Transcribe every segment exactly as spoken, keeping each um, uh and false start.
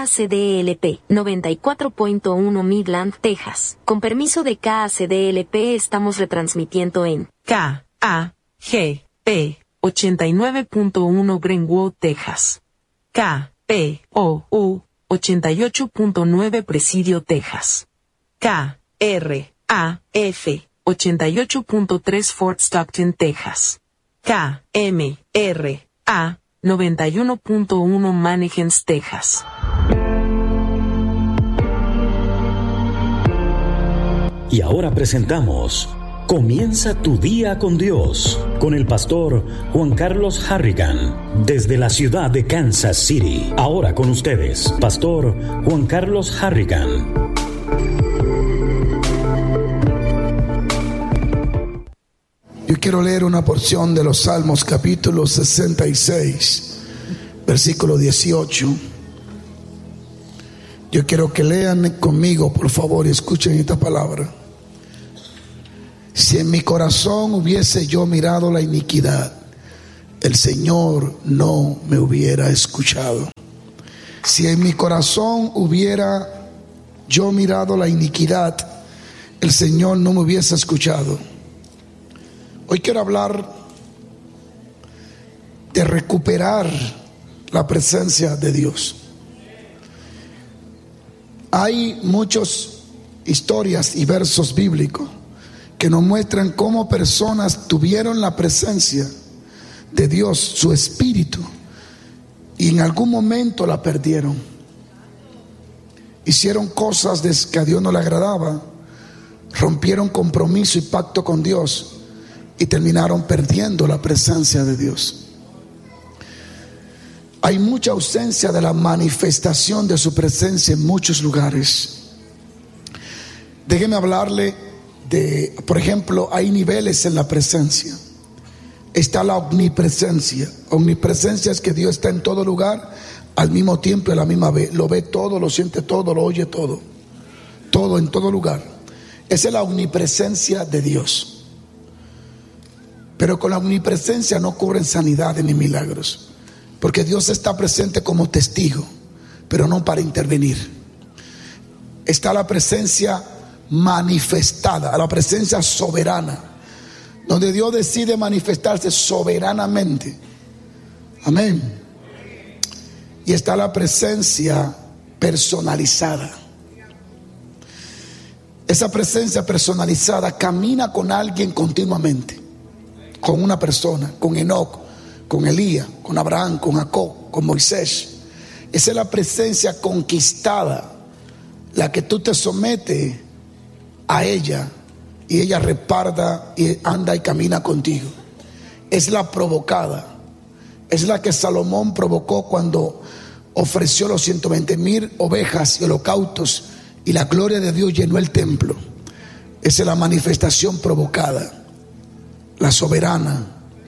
A C D L P, noventa y cuatro punto uno Midland, Texas. Con permiso de K A C D L P estamos retransmitiendo en K A G P ochenta y nueve punto uno Greenwood, Texas. K P O U ochenta y ocho punto nueve Presidio, Texas. K R A F ochenta y ocho punto tres Fort Stockton, Texas. K M R A noventa y uno punto uno Mannequins, Texas. Y ahora presentamos Comienza tu día con Dios, con el pastor Juan Carlos Harrigan, desde la ciudad de Kansas City. Ahora con ustedes, pastor Juan Carlos Harrigan. Yo quiero leer una porción de los Salmos, capítulo sesenta y seis, versículo dieciocho. Yo quiero que lean conmigo, por favor, y escuchen esta palabra. Si en mi corazón hubiese yo mirado la iniquidad, el Señor no me hubiera escuchado. Si en mi corazón hubiera yo mirado la iniquidad, el Señor no me hubiese escuchado. Hoy quiero hablar de recuperar la presencia de Dios. Hay muchas historias y versos bíblicos que nos muestran cómo personas tuvieron la presencia de Dios, su espíritu, y en algún momento la perdieron. Hicieron cosas que a Dios no le agradaba, rompieron compromiso y pacto con Dios y terminaron perdiendo la presencia de Dios. Hay mucha ausencia de la manifestación de su presencia en muchos lugares. Déjeme hablarle de, por ejemplo, hay niveles en la presencia. Está la omnipresencia. Omnipresencia es que Dios está en todo lugar al mismo tiempo y a la misma vez. Lo ve todo, lo siente todo, lo oye todo. Todo en todo lugar. Esa es la omnipresencia de Dios. Pero con la omnipresencia no ocurren sanidades ni milagros, porque Dios está presente como testigo, pero no para intervenir. Está la presencia manifestada, la presencia soberana, donde Dios decide manifestarse soberanamente. Amén. Y está la presencia personalizada. Esa presencia personalizada camina con alguien continuamente, con una persona, con Enoc, con Elías, con Abraham, con Jacob, con Moisés. Esa es la presencia conquistada, la que tú te sometes a ella y ella reparda y anda y camina contigo. Es la provocada, es la que Salomón provocó cuando ofreció los ciento veinte mil ovejas y holocaustos y la gloria de Dios llenó el templo. Esa es la manifestación provocada. La soberana,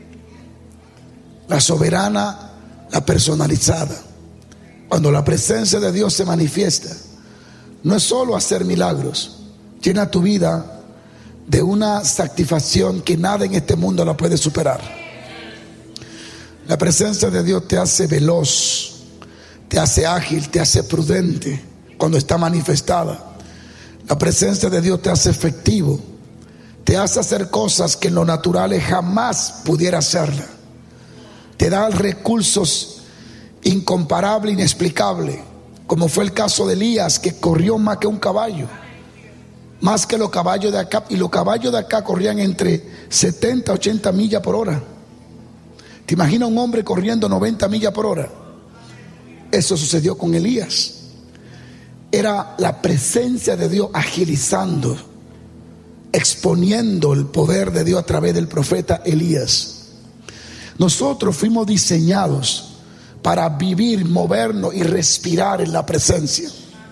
la soberana, la personalizada. Cuando la presencia de Dios se manifiesta, no es solo hacer milagros, llena tu vida de una satisfacción que nada en este mundo la puede superar. La presencia de Dios te hace veloz, te hace ágil, te hace prudente cuando está manifestada. La presencia de Dios te hace efectivo, te hace hacer cosas que en lo natural jamás pudiera hacerla. Te da recursos incomparables, inexplicables, como fue el caso de Elías, que corrió más que un caballo, más que los caballos de acá. Y los caballos de acá corrían entre setenta, ochenta millas por hora. ¿Te imaginas un hombre corriendo noventa millas por hora? Eso sucedió con Elías. Era la presencia de Dios agilizando, exponiendo el poder de Dios a través del profeta Elías. Nosotros fuimos diseñados para vivir, movernos y respirar en la presencia.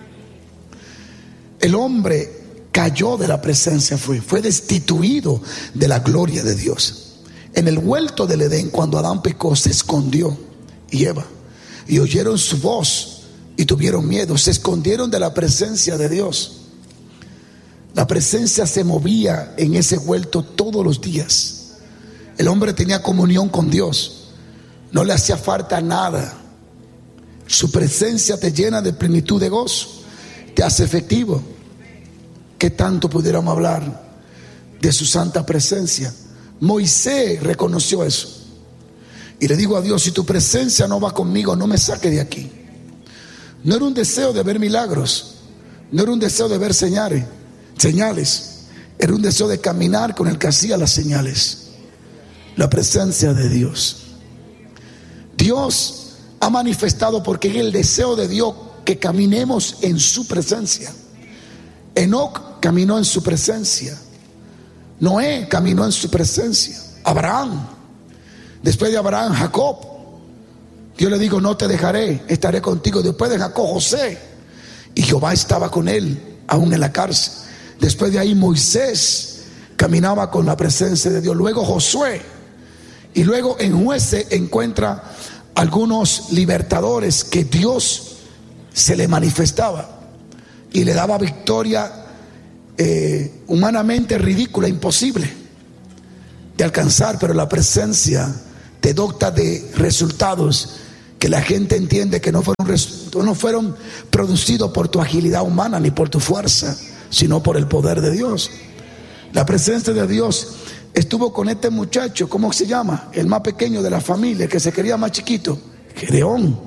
El hombre cayó de la presencia, fue, fue destituido de la gloria de Dios. En el huerto del Edén, cuando Adán pecó, se escondió y Eva, y oyeron su voz y tuvieron miedo, se escondieron de la presencia de Dios. La presencia se movía en ese huerto todos los días. El hombre tenía comunión con Dios, no le hacía falta nada, Su presencia te llena de plenitud de gozo, te hace efectivo. ¿Qué tanto pudiéramos hablar de su santa presencia? Moisés reconoció eso y le dijo a Dios: si tu presencia no va conmigo, no me saque de aquí. No era un deseo de ver milagros, no era un deseo de ver señales, señales, era un deseo de caminar con el que hacía las señales, la presencia de Dios. Dios ha manifestado, porque es el deseo de Dios que caminemos en su presencia. Enoc caminó en su presencia, Noé caminó en su presencia, Abraham, después de Abraham, Jacob. Dios le dijo: no te dejaré, estaré contigo. Después de Jacob, José, y Jehová estaba con él aún en la cárcel. Después de ahí, Moisés caminaba con la presencia de Dios. Luego Josué, y luego en Jueces encuentra algunos libertadores que Dios se le manifestaba y le daba victoria eh, humanamente ridícula, imposible de alcanzar, pero la presencia te dota de resultados que la gente entiende que no fueron, no fueron producidos por tu agilidad humana ni por tu fuerza, sino por el poder de Dios. La presencia de Dios estuvo con este muchacho, ¿cómo se llama? El más pequeño de la familia, que se quería más chiquito, Gedeón.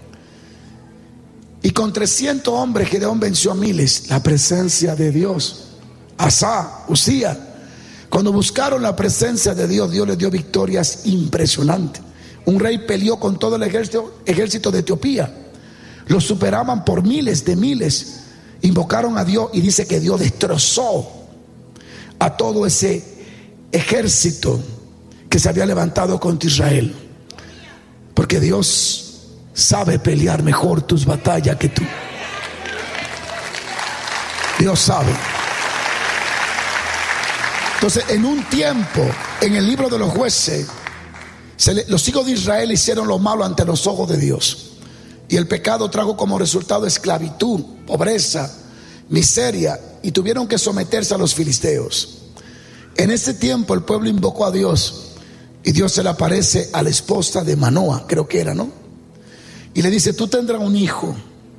Y con trescientos hombres Gedeón venció a miles. La presencia de Dios. Asá, Usía, cuando buscaron la presencia de Dios, Dios les dio victorias impresionantes. Un rey peleó con todo el ejército, ejército de Etiopía. Los superaban por miles de miles. Invocaron a Dios y dice que Dios destrozó a todo ese ejército que se había levantado contra Israel, porque Dios sabe pelear mejor tus batallas que tú. Dios sabe. Entonces, en un tiempo, en el libro de los Jueces, se le, los hijos de Israel hicieron lo malo ante los ojos de Dios, y el pecado trajo como resultado esclavitud, pobreza, miseria, y tuvieron que someterse a los filisteos. En ese tiempo el pueblo invocó a Dios, y Dios se le aparece a la esposa de Manoa, creo que era, ¿no? Y le dice: tú tendrás un hijo,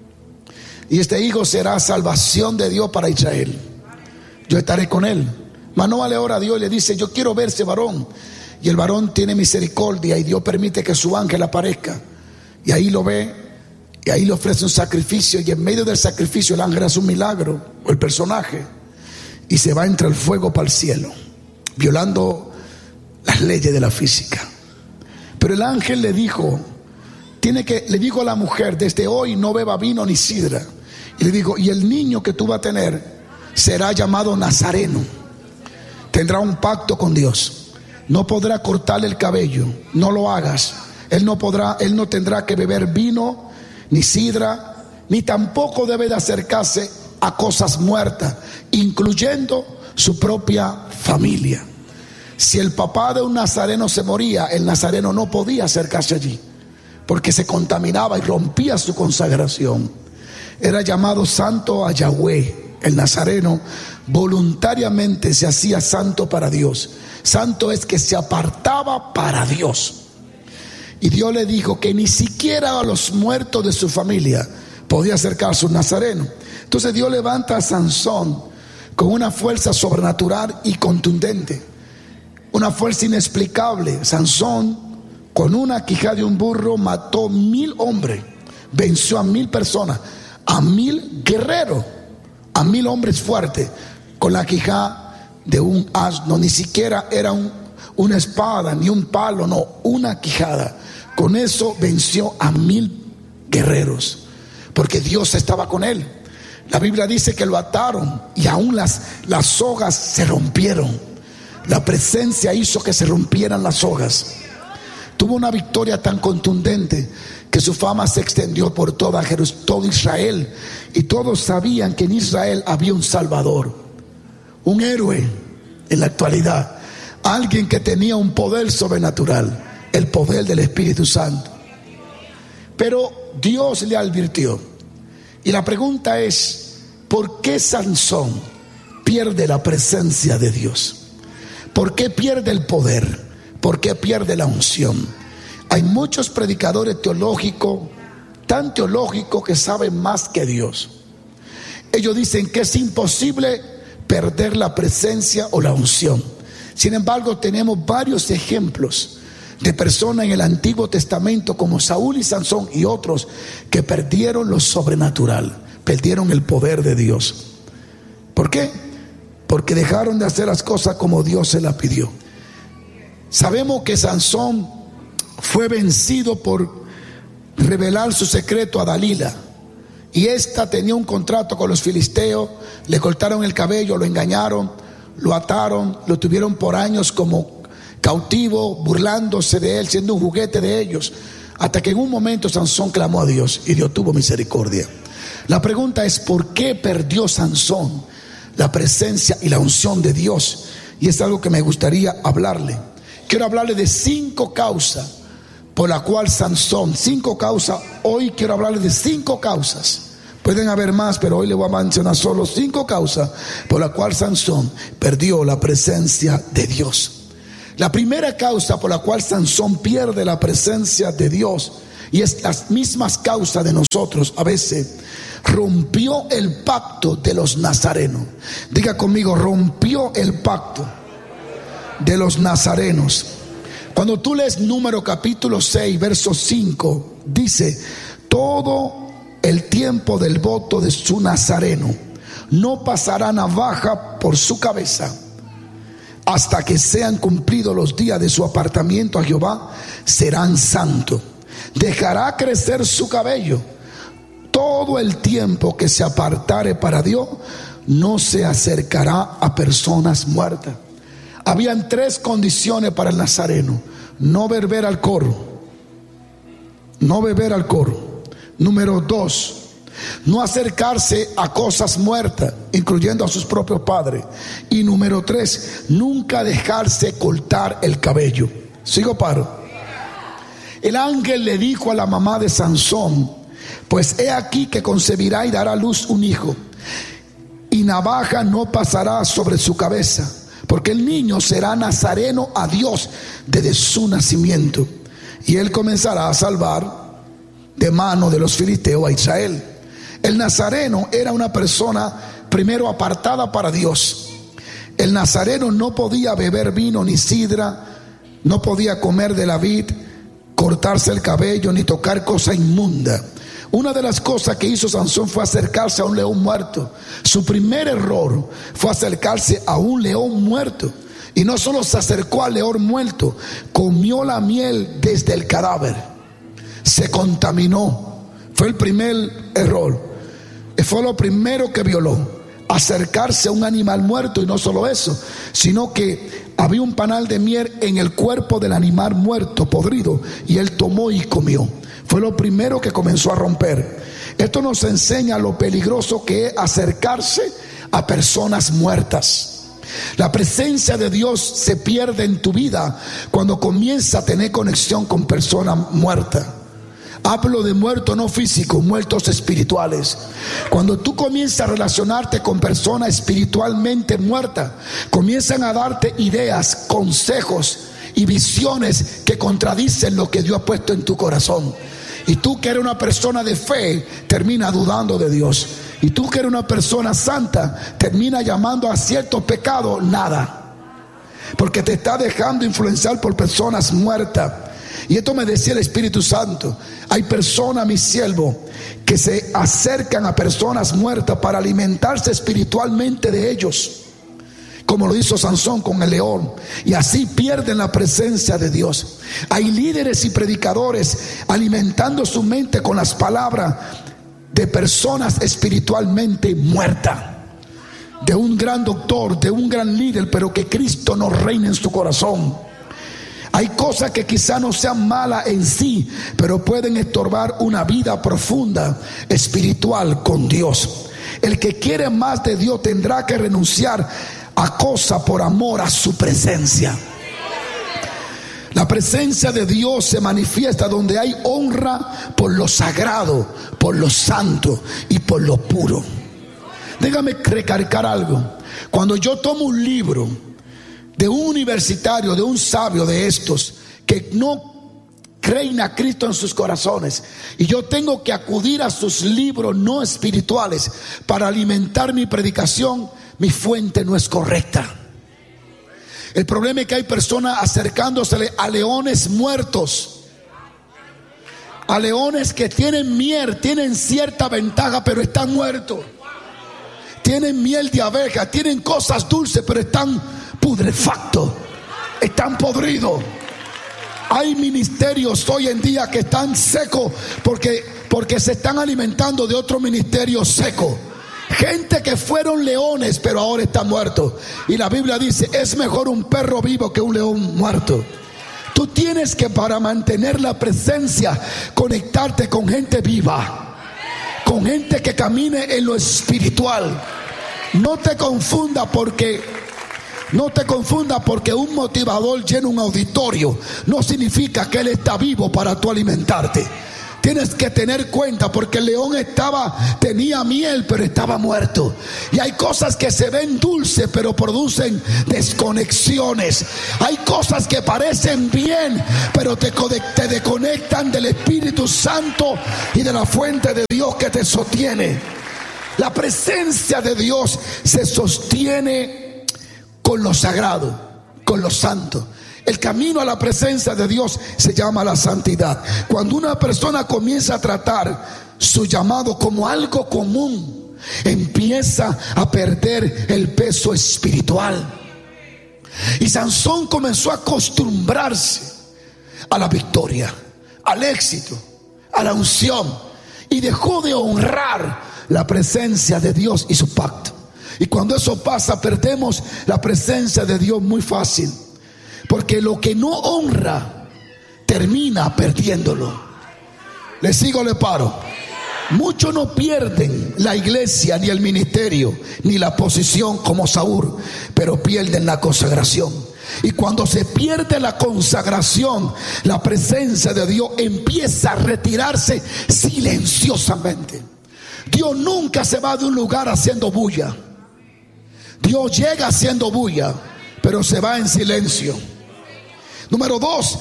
y este hijo será salvación de Dios para Israel. Yo estaré con él. Manoa le ora a Dios y le dice: yo quiero ver ese varón. Y el varón tiene misericordia, y Dios permite que su ángel aparezca, y ahí lo ve, y ahí le ofrece un sacrificio, y en medio del sacrificio el ángel hace un milagro, o el personaje, y se va entre el fuego para el cielo, violando las leyes de la física. Pero el ángel le dijo, tiene que, le dijo a la mujer: desde hoy no beba vino ni sidra. Y le dijo: y el niño que tú vas a tener será llamado Nazareno. Tendrá un pacto con Dios. No podrá cortarle el cabello, no lo hagas. Él no podrá, él no tendrá que beber vino ni sidra, ni tampoco debe de acercarse a cosas muertas, incluyendo su propia familia. Si el papá de un nazareno se moría, el nazareno no podía acercarse allí, porque se contaminaba y rompía su consagración. Era llamado santo a Yahweh. El nazareno voluntariamente se hacía santo para Dios. Santo es que se apartaba para Dios. Y Dios le dijo que ni siquiera a los muertos de su familia podía acercarse un nazareno. Entonces Dios levanta a Sansón con una fuerza sobrenatural y contundente, una fuerza inexplicable. Sansón, con una quijada de un burro, mató mil hombres, venció a mil personas, a mil guerreros, a mil hombres fuertes, con la quijada de un asno. Ni siquiera era un, una espada ni un palo, no, una quijada. Con eso venció a mil guerreros, porque Dios estaba con él. La Biblia dice que lo ataron y aún las, las sogas se rompieron. La presencia hizo que se rompieran las sogas. Tuvo una victoria tan contundente que su fama se extendió por toda Jerus- todo Israel, y todos sabían que en Israel había un Salvador, un héroe en la actualidad, alguien que tenía un poder sobrenatural, el poder del Espíritu Santo. Pero Dios le advirtió, y la pregunta es: ¿por qué Sansón pierde la presencia de Dios? ¿Por qué pierde el poder? ¿Por qué pierde la unción? Hay muchos predicadores teológicos tan teológicos que saben más que Dios. Ellos dicen que es imposible perder la presencia o la unción. Sin embargo, tenemos varios ejemplos de personas en el Antiguo Testamento como Saúl y Sansón y otros que perdieron lo sobrenatural, perdieron el poder de Dios. ¿Por qué? Porque dejaron de hacer las cosas como Dios se las pidió. Sabemos que Sansón fue vencido por revelar su secreto a Dalila, y esta tenía un contrato con los filisteos. Le cortaron el cabello, lo engañaron, lo ataron, lo tuvieron por años como cautivo, burlándose de él, siendo un juguete de ellos, hasta que en un momento Sansón clamó a Dios y Dios tuvo misericordia. La pregunta es: ¿por qué perdió Sansón la presencia y la unción de Dios? Y es algo que me gustaría hablarle. Quiero hablarle de cinco causas por la cual Sansón, cinco causas, hoy quiero hablarle de cinco causas. Pueden haber más, pero hoy le voy a mencionar solo cinco causas por la cual Sansón perdió la presencia de Dios. La primera causa por la cual Sansón pierde la presencia de Dios, y es las mismas causas de nosotros a veces, rompió el pacto de los nazarenos. Diga conmigo: rompió el pacto de los nazarenos. Cuando tú lees Número capítulo seis, verso cinco, dice: todo el tiempo del voto de su nazareno no pasará navaja por su cabeza hasta que sean cumplidos los días de su apartamiento a Jehová, serán santos. Dejará crecer su cabello todo el tiempo que se apartare para Dios, no se acercará a personas muertas. Habían tres condiciones para el nazareno: no beber alcohol, no beber alcohol. Número dos, no acercarse a cosas muertas, incluyendo a sus propios padres. Y número tres, nunca dejarse cortar el cabello. ¿Sigo paro? El ángel le dijo a la mamá de Sansón: pues he aquí que concebirá y dará a luz un hijo, y navaja no pasará sobre su cabeza, porque el niño será nazareno a Dios desde su nacimiento, y él comenzará a salvar de mano de los filisteos a Israel. El nazareno era una persona primero apartada para Dios. El nazareno no podía beber vino ni sidra, no podía comer de la vid, cortarse el cabello ni tocar cosa inmunda. Una de las cosas que hizo Sansón fue acercarse a un león muerto. Su primer error fue acercarse a un león muerto. Y no solo se acercó al león muerto, comió la miel desde el cadáver. Se contaminó. Fue el primer error. Fue lo primero que violó. Acercarse a un animal muerto. Y no solo eso, sino que había un panal de miel en el cuerpo del animal muerto, podrido, y él tomó y comió. Fue lo primero que comenzó a romper. Esto nos enseña lo peligroso que es acercarse a personas muertas. La presencia de Dios se pierde en tu vida cuando comienza a tener conexión con personas muertas. Hablo de muertos no físicos, muertos espirituales. Cuando tú comienzas a relacionarte con personas espiritualmente muertas, comienzan a darte ideas, consejos y visiones que contradicen lo que Dios ha puesto en tu corazón. Y tú, que eres una persona de fe, termina dudando de Dios. Y tú, que eres una persona santa, termina llamando a ciertos pecados nada, porque te está dejando influenciar por personas muertas. Y esto me decía el Espíritu Santo: hay personas, mi siervo, que se acercan a personas muertas para alimentarse espiritualmente de ellos, como lo hizo Sansón con el león, y así pierden la presencia de Dios. Hay líderes y predicadores alimentando su mente con las palabras de personas espiritualmente muertas, de un gran doctor, de un gran líder, pero que Cristo no reina en su corazón. Hay cosas que quizá no sean malas en sí, pero pueden estorbar una vida profunda espiritual con Dios. El que quiere más de Dios tendrá que renunciar a cosas por amor a su presencia. La presencia de Dios se manifiesta donde hay honra por lo sagrado, por lo santo y por lo puro. Déjame recalcar algo. Cuando yo tomo un libro de un universitario, de un sabio de estos, que no reina a Cristo en sus corazones, y yo tengo que acudir a sus libros no espirituales para alimentar mi predicación, mi fuente no es correcta. El problema es que hay personas acercándose a leones muertos, a leones que tienen miel, tienen cierta ventaja, pero están muertos. Tienen miel de abeja, tienen cosas dulces, pero están putrefactos, están podridos. Hay ministerios hoy en día que están secos porque, porque se están alimentando de otro ministerio seco. Gente que fueron leones pero ahora están muertos. Y la Biblia dice, es mejor un perro vivo que un león muerto. Tú tienes que, para mantener la presencia, conectarte con gente viva, con gente que camine en lo espiritual. No te confunda porque No te confunda porque un motivador llena un auditorio no significa que él está vivo para tú alimentarte. Tienes que tener cuenta, porque el león estaba, tenía miel, pero estaba muerto. Y hay cosas que se ven dulces, pero producen desconexiones. Hay cosas que parecen bien, pero te, te desconectan del Espíritu Santo y de la fuente de Dios que te sostiene. La presencia de Dios se sostiene con lo sagrado, con lo santo. El camino a la presencia de Dios se llama la santidad. Cuando una persona comienza a tratar su llamado como algo común, empieza a perder el peso espiritual. Y Sansón comenzó a acostumbrarse a la victoria, al éxito, a la unción, y dejó de honrar la presencia de Dios y su pacto. Y cuando eso pasa, perdemos la presencia de Dios muy fácil, porque lo que no honra termina perdiéndolo. ¿Le sigo o le paro? Muchos no pierden la iglesia, ni el ministerio, ni la posición como Saúl, pero pierden la consagración. Y cuando se pierde la consagración, la presencia de Dios empieza a retirarse silenciosamente. Dios nunca se va de un lugar haciendo bulla. Dios llega haciendo bulla, pero se va en silencio. Número dos,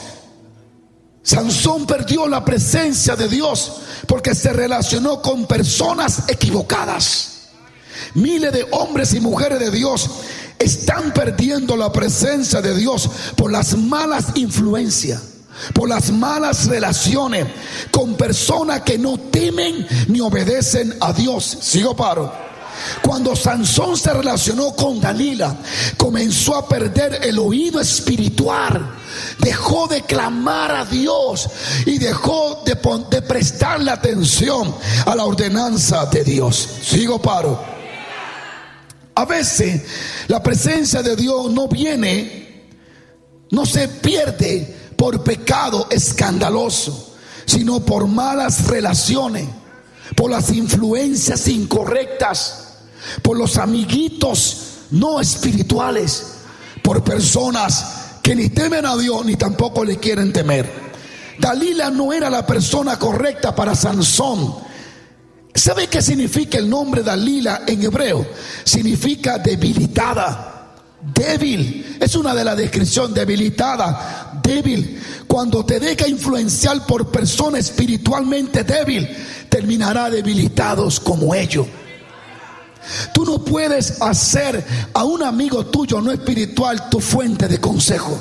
Sansón perdió la presencia de Dios porque se relacionó con personas equivocadas. Miles de hombres y mujeres de Dios están perdiendo la presencia de Dios por las malas influencias, por las malas relaciones con personas que no temen ni obedecen a Dios. Sigo paro. Cuando Sansón se relacionó con Dalila, comenzó a perder el oído espiritual. Dejó de clamar a Dios y dejó de, de prestarle atención a la ordenanza de Dios. Sigo paro. A veces la presencia de Dios no viene, no se pierde por pecado escandaloso, sino por malas relaciones, por las influencias incorrectas, por los amiguitos no espirituales, por personas que ni temen a Dios ni tampoco le quieren temer. Dalila no era la persona correcta para Sansón. ¿Sabe qué significa el nombre Dalila en hebreo? Significa debilitada, débil. Es una de las descripciones, debilitada, débil. Cuando te deja influenciar por persona espiritualmente débil, terminará debilitados como ellos. Tú no puedes hacer a un amigo tuyo no espiritual tu fuente de consejo,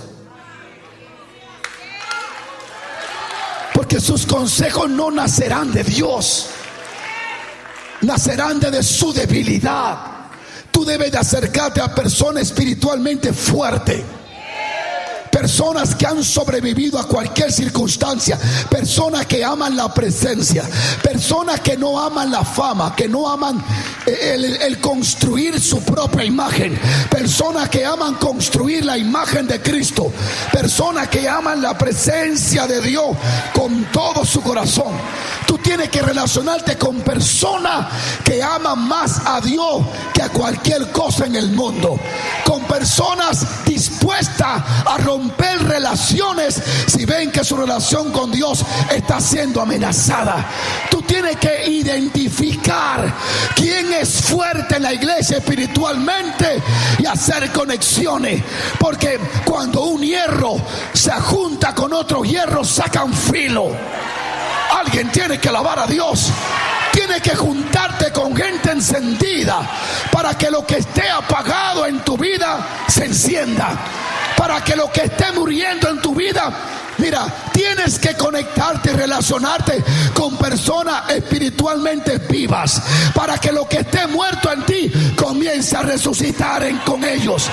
porque sus consejos no nacerán de Dios, nacerán de, de su debilidad. Tú debes de acercarte a personas espiritualmente fuertes, personas que han sobrevivido a cualquier circunstancia, personas que aman la presencia, personas que no aman la fama, que no aman el, el construir su propia imagen, personas que aman construir la imagen de Cristo, personas que aman la presencia de Dios con todo su corazón. Tú tienes que relacionarte con personas que aman más a Dios que a cualquier cosa en el mundo, con personas personas dispuestas a romper relaciones si ven que su relación con Dios está siendo amenazada. Tú tienes que identificar quién es fuerte en la iglesia espiritualmente y hacer conexiones, porque cuando un hierro se junta con otro hierro sacan filo. Alguien tiene que alabar a Dios. Tienes que juntarte con gente encendida para que lo que esté apagado en tu vida se encienda, para que lo que esté muriendo en tu vida, mira, tienes que conectarte y relacionarte con personas espiritualmente vivas, para que lo que esté muerto en ti comience a resucitar en, con ellos.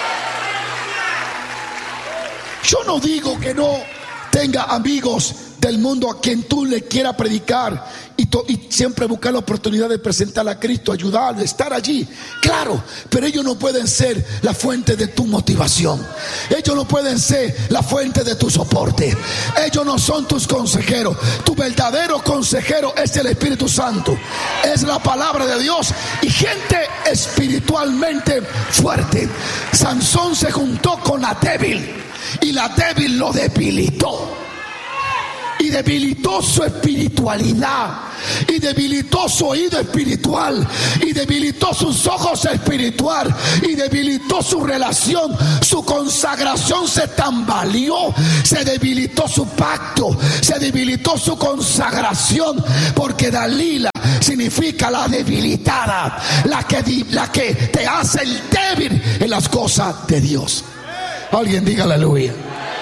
Yo no digo que no tenga amigos del mundo a quien tú le quieras predicar y, to, y siempre buscar la oportunidad de presentar a Cristo, ayudarle, estar allí, claro, pero ellos no pueden ser la fuente de tu motivación, ellos no pueden ser la fuente de tu soporte, ellos no son tus consejeros. Tu verdadero consejero es el Espíritu Santo, es la palabra de Dios y gente espiritualmente fuerte. Sansón se juntó con la débil y la débil lo debilitó. Y debilitó su espiritualidad, y debilitó su oído espiritual, y debilitó sus ojos espirituales, y debilitó su relación. Su consagración se tambaleó, se debilitó su pacto, se debilitó su consagración, porque Dalila significa la debilitada, la que, la que te hace el débil en las cosas de Dios. Alguien diga aleluya.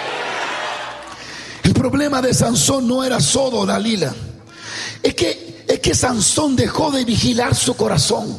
El problema de Sansón no era solo Dalila, es que, es que Sansón dejó de vigilar su corazón.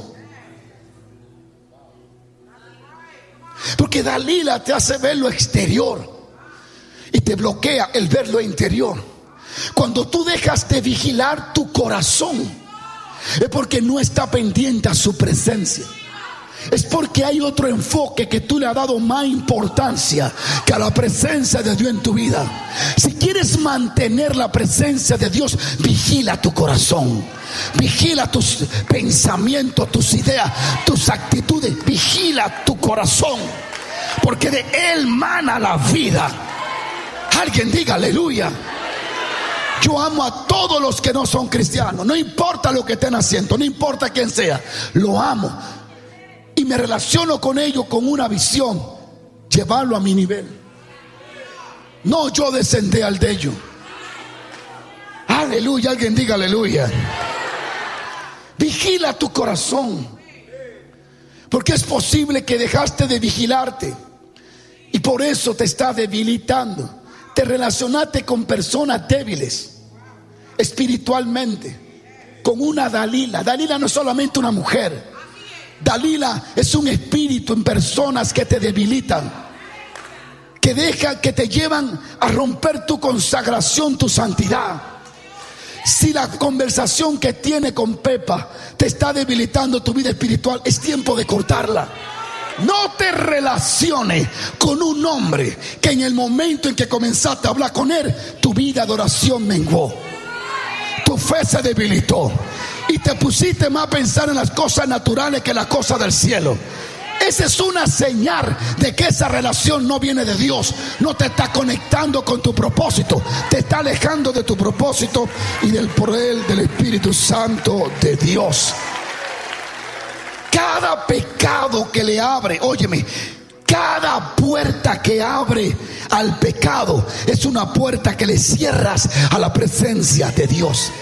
Porque Dalila te hace ver lo exterior y te bloquea el ver lo interior. Cuando tú dejas de vigilar tu corazón, es porque no está pendiente a su presencia. Es porque hay otro enfoque que tú le has dado más importancia que a la presencia de Dios en tu vida. Si quieres mantener la presencia de Dios, vigila tu corazón, vigila tus pensamientos, tus ideas, tus actitudes. Vigila tu corazón, porque de él mana la vida. Alguien diga aleluya. Yo amo a todos los que no son cristianos, no importa lo que estén haciendo, no importa quién sea, lo amo. Y me relaciono con ellos con una visión, llevarlo a mi nivel. No yo descender al de ellos. Aleluya, alguien diga aleluya. Vigila tu corazón, porque es posible que dejaste de vigilarte y por eso te está debilitando. Te relacionaste con personas débiles espiritualmente, con una Dalila. Dalila no es solamente una mujer. Dalila es un espíritu en personas que te debilitan, que dejan, que te llevan a romper tu consagración, tu santidad. Si la conversación que tiene con Pepa te está debilitando tu vida espiritual, es tiempo de cortarla. No te relaciones con un hombre que en el momento en que comenzaste a hablar con él, tu vida de oración menguó, tu fe se debilitó y te pusiste más a pensar en las cosas naturales que en las cosas del cielo. Esa es una señal de que esa relación no viene de Dios. No te está conectando con tu propósito, te está alejando de tu propósito y del poder del Espíritu Santo de Dios. Cada pecado que le abre, óyeme, cada puerta que abre al pecado es una puerta que le cierras a la presencia de Dios.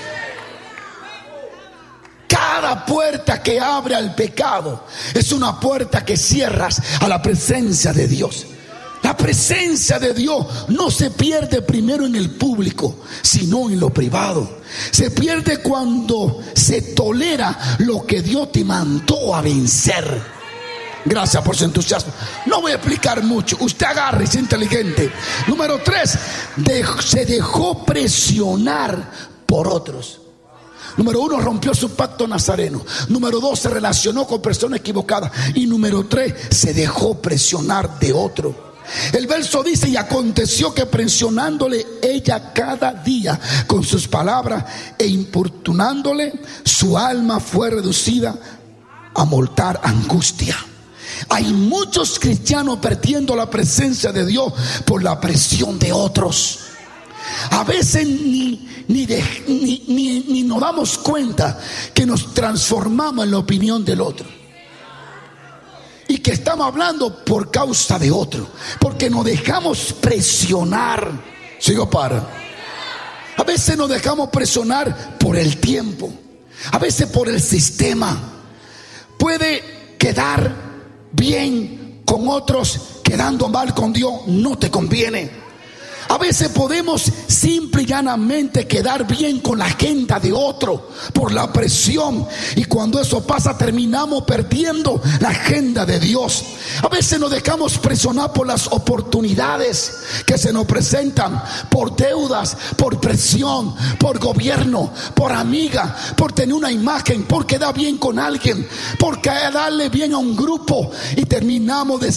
Cada puerta que abre al pecado es una puerta que cierras a la presencia de Dios. La presencia de Dios no se pierde primero en el público, sino en lo privado. Se pierde cuando se tolera lo que Dios te mandó a vencer. Gracias por su entusiasmo. No voy a explicar mucho. Usted agarre, es inteligente. Número tres, de, se dejó presionar por otros. Número uno, rompió su pacto nazareno. Número dos, se relacionó con personas equivocadas. Y número tres, se dejó presionar de otro. El verso dice: y aconteció que presionándole ella cada día con sus palabras e importunándole, su alma fue reducida a mortal angustia. Hay muchos cristianos perdiendo la presencia de Dios por la presión de otros. A veces ni, ni, de, ni, ni, ni nos damos cuenta que nos transformamos en la opinión del otro. Y que estamos hablando por causa de otro. Porque nos dejamos presionar. Sigo para. A veces nos dejamos presionar por el tiempo. A veces por el sistema. Puede quedar bien con otros, quedando mal con Dios no te conviene. A veces podemos simple y llanamente quedar bien con la agenda de otro por la presión, y cuando eso pasa terminamos perdiendo la agenda de Dios. A veces nos dejamos presionar por las oportunidades que se nos presentan, por deudas, por presión, por gobierno, por amiga, por tener una imagen, por quedar bien con alguien, por darle bien a un grupo, y terminamos